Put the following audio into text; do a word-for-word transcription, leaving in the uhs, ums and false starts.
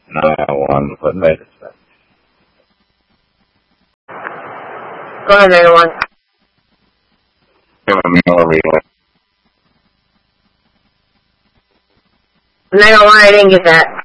nine oh one, what made it sense? Go ahead, nine oh one. Give me more relay. nine oh one, I didn't get that.